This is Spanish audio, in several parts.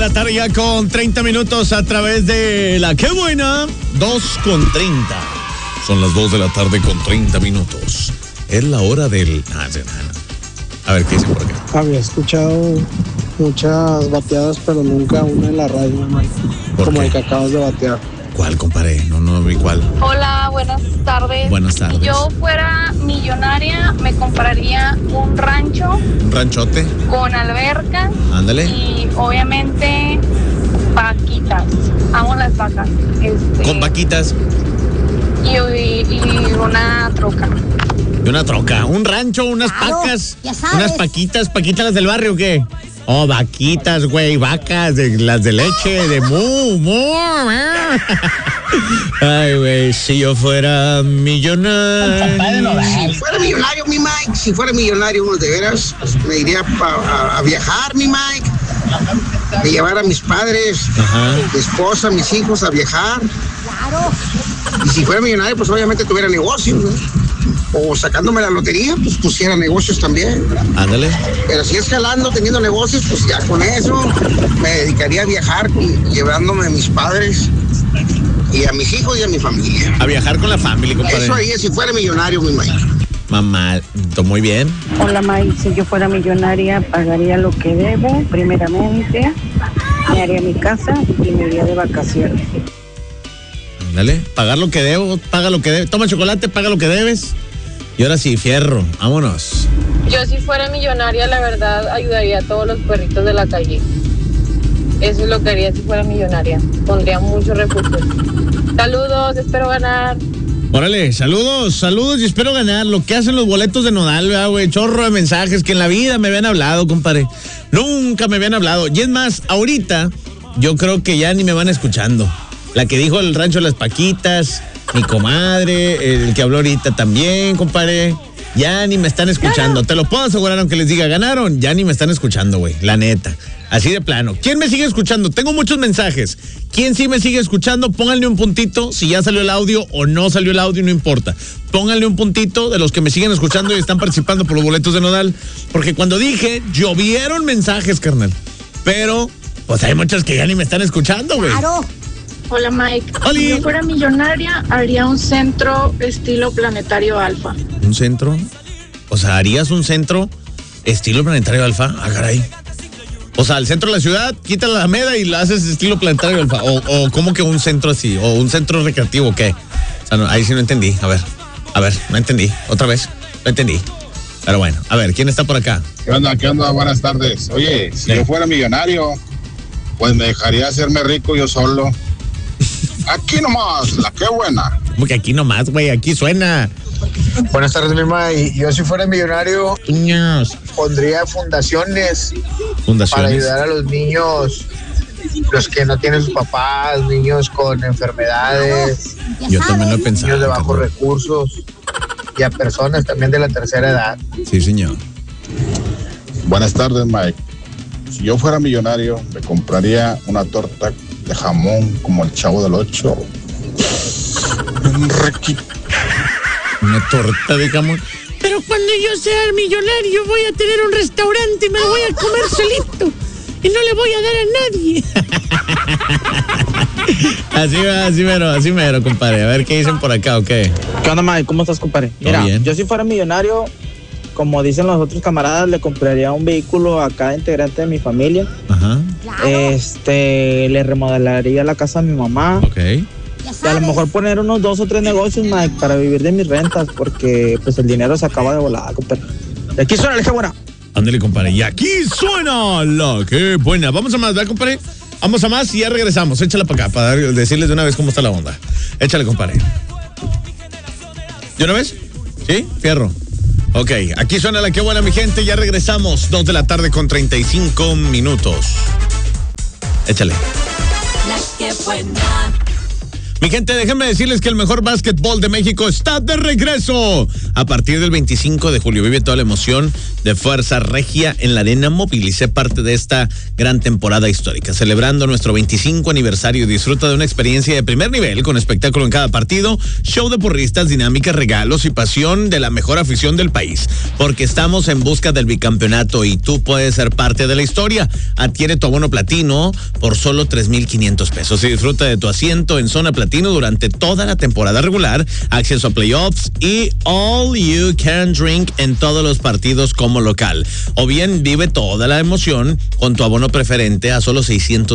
la tarde ya con 30 minutos a través de la Qué Buena, 2:30. Son las 2 de la tarde con 30 minutos. Es la hora del... A ver, ¿qué dicen por acá? Había escuchado muchas bateadas, pero nunca una en la radio, como el que acabas de batear. ¿Cuál, compadre? No vi cuál. Hola, buenas tardes. Buenas tardes. Si yo fuera millonaria, me compraría un rancho. ¿Un ranchote? Con alberca. Ándale. Y obviamente vaquitas. Amo las vacas. Con vaquitas. Y una troca. Y una troca, un rancho, unas pacas, unas paquitas las del barrio, ¿o qué? Oh, vaquitas, güey, vacas, las de leche, de mu. Ay, güey, si yo fuera millonario. Si fuera millonario, mi Mike, si fuera millonario, de veras, pues me iría a viajar, mi Mike. De llevar a mis padres, mi esposa, mis hijos a viajar. Claro. Y si fuera millonario, pues obviamente tuviera negocios, ¿no? O sacándome la lotería, pues pusiera negocios también. Ándale. Pero si es jalando, teniendo negocios, pues ya con eso me dedicaría a viajar, llevándome a mis padres y a mis hijos y a mi familia. A viajar con la familia, compadre. Eso haría si fuera millonario, mi Mike. Mamá, muy bien. Hola, Mike. Si yo fuera millonaria, pagaría lo que debo, primeramente. Me haría mi casa y me iría de vacaciones. Ándale. Pagar lo que debo, paga lo que debes. Toma chocolate, paga lo que debes. Y ahora sí, fierro, vámonos. Yo si fuera millonaria, la verdad, ayudaría a todos los perritos de la calle. Eso es lo que haría si fuera millonaria. Pondría muchos recursos. Saludos, espero ganar. Órale, saludos y espero ganar. Lo que hacen los boletos de Nodal, güey, chorro de mensajes que en la vida me habían hablado, compadre. Nunca me habían hablado. Y es más, ahorita yo creo que ya ni me van escuchando. La que dijo el rancho de las paquitas, mi comadre, el que habló ahorita también, compadre. Ya ni me están escuchando. Te lo puedo asegurar, aunque les diga, ganaron. Ya ni me están escuchando, güey, la neta. Así de plano. ¿Quién me sigue escuchando? Tengo muchos mensajes. ¿Quién sí me sigue escuchando? Pónganle un puntito. Si ya salió el audio o no salió el audio, no importa. Pónganle un puntito de los que me siguen escuchando y están participando por los boletos de Nodal. Porque cuando dije, llovieron mensajes, carnal. Pero, pues hay muchos que ya ni me están escuchando, güey. Claro. Hola, Mike. ¡Holi! Si yo fuera millonaria, haría un centro estilo Planetario Alfa. ¿Un centro? O sea, ¿harías un centro estilo Planetario Alfa? Ah, caray. O sea, al centro de la ciudad, quita la Alameda y lo haces estilo Planetario Alfa. O ¿cómo que un centro así? ¿O un centro recreativo o qué? O sea, no, ahí sí no entendí. A ver, no entendí. Otra vez, no entendí. Pero bueno, a ver, ¿quién está por acá? ¿Qué onda? Buenas tardes. Oye, si yo fuera millonario, pues me dejaría hacerme rico yo solo. Aquí nomás, la Qué Buena. Como que aquí nomás, güey, aquí suena. Buenas tardes, mi Mike. Yo si fuera millonario, pondría fundaciones para ayudar a los niños, los que no tienen sus papás, niños con enfermedades. Yo también lo he pensado. Niños de bajos recursos y a personas también de la tercera edad. Sí, señor. Buenas tardes, Mike. Si yo fuera millonario, me compraría una torta de jamón como el Chavo del Ocho. Una torta de jamón. Pero cuando yo sea millonario voy a tener un restaurante y me lo voy a comer solito. Y no le voy a dar a nadie. Así mero, compadre. A ver qué dicen por acá, ¿o qué? ¿Qué onda, Mike? ¿Cómo estás, compadre? Mira, bien. Yo si fuera millonario, como dicen los otros camaradas, le compraría un vehículo a cada integrante de mi familia. Ajá. Le remodelaría la casa a mi mamá. Ok. Y a lo mejor poner unos 2 o 3 negocios, Mike, para vivir de mis rentas, porque pues el dinero se acaba de volada, compadre. Y aquí suena la Qué Buena. Ándale, compadre. Y aquí suena la Qué Buena. Vamos a más, ¿verdad, compadre? Vamos a más y ya regresamos. Échala para acá, para decirles de una vez cómo está la onda. Échale, compadre. ¿De una vez? ¿Sí? Fierro. Ok, aquí suena la Qué Buena, mi gente. Ya regresamos. 2 de la tarde con 35 minutos. Échale. La Qué Buena. Mi gente, déjenme decirles que el mejor básquetbol de México está de regreso. A partir del 25 de julio vive toda la emoción de Fuerza Regia en la Arena Móvil y sé parte de esta gran temporada histórica. Celebrando nuestro 25 aniversario, disfruta de una experiencia de primer nivel con espectáculo en cada partido, show de porristas, dinámicas, regalos y pasión de la mejor afición del país. Porque estamos en busca del bicampeonato y tú puedes ser parte de la historia. Adquiere tu abono platino por solo 3,500 pesos y disfruta de tu asiento en zona platino durante toda la temporada regular, acceso a playoffs y all you can drink en todos los partidos como local. O bien vive toda la emoción con tu abono preferente a solo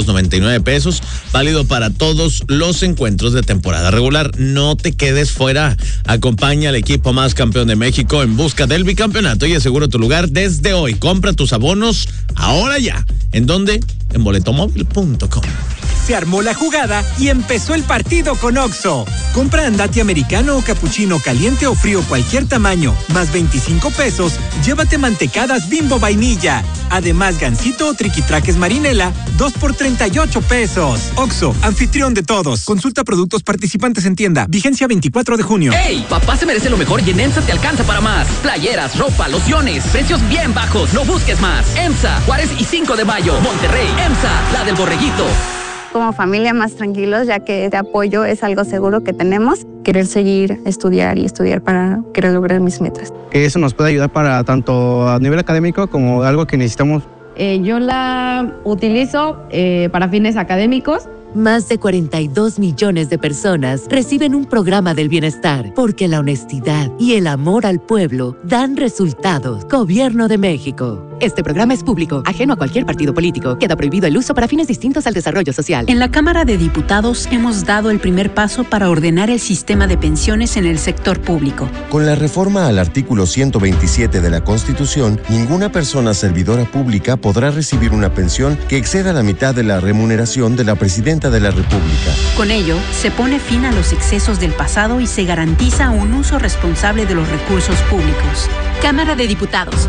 699 pesos, válido para todos los encuentros de temporada regular. No te quedes fuera. Acompaña al equipo más campeón de México en busca del bicampeonato y asegura tu lugar desde hoy. Compra tus abonos ahora ya. ¿En dónde? En boletomóvil.com. Se armó la jugada y empezó el partido con OXXO. Compra andati americano o capuchino caliente o frío cualquier tamaño, más 25 pesos, llévate mantecadas Bimbo vainilla. Además, gansito o triquitraques marinela, 2 por 38 pesos. OXXO, anfitrión de todos. Consulta productos participantes en tienda. Vigencia 24 de junio. ¡Ey! Papá se merece lo mejor y en EMSA te alcanza para más. Playeras, ropa, lociones, precios bien bajos. No busques más. EMSA, Juárez y 5 de mayo. Monterrey, EMSA, la del borreguito. Como familia más tranquilos, ya que este apoyo es algo seguro que tenemos. Querer seguir, estudiar para querer lograr mis metas. Que eso nos puede ayudar para tanto a nivel académico como algo que necesitamos. Yo la utilizo para fines académicos. Más de 42 millones de personas reciben un programa del bienestar porque la honestidad y el amor al pueblo dan resultados. Gobierno de México. Este programa es público, ajeno a cualquier partido político. Queda prohibido el uso para fines distintos al desarrollo social. En la Cámara de Diputados hemos dado el primer paso para ordenar el sistema de pensiones en el sector público. Con la reforma al artículo 127 de la Constitución, ninguna persona servidora pública podrá recibir una pensión que exceda la mitad de la remuneración de la presidenta de la República. Con ello, se pone fin a los excesos del pasado y se garantiza un uso responsable de los recursos públicos. Cámara de Diputados,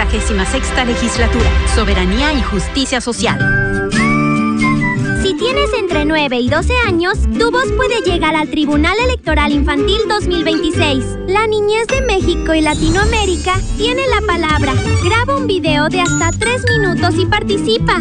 66ª Legislatura, Soberanía y Justicia Social. Si tienes entre 9 y 12 años, tu voz puede llegar al Tribunal Electoral Infantil 2026. La niñez de México y Latinoamérica tiene la palabra. Graba un video de hasta 3 minutos y participa.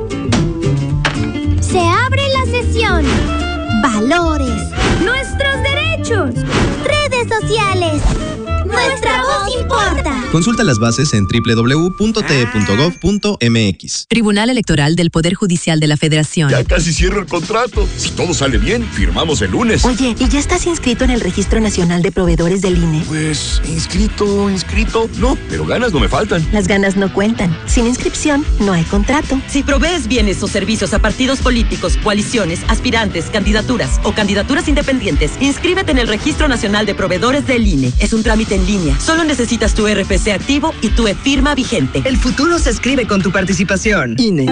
Se abre la sesión. Valores. Nuestros derechos. Redes sociales. Nuestra voz importa. Consulta las bases en www.te.gov.mx. Tribunal Electoral del Poder Judicial de la Federación. Ya casi cierro el contrato. Si todo sale bien, firmamos el lunes. Oye, ¿y ya estás inscrito en el Registro Nacional de Proveedores del INE? Pues, inscrito. No, pero ganas no me faltan. Las ganas no cuentan. Sin inscripción, no hay contrato. Si provees bienes o servicios a partidos políticos, coaliciones, aspirantes, candidaturas o candidaturas independientes, inscríbete en el Registro Nacional de Proveedores del INE. Es un trámite en línea. Solo necesitas tu RFC activo y tu e-firma vigente. El futuro se escribe con tu participación. INE.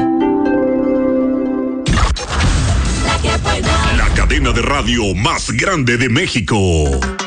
La cadena de radio más grande de México.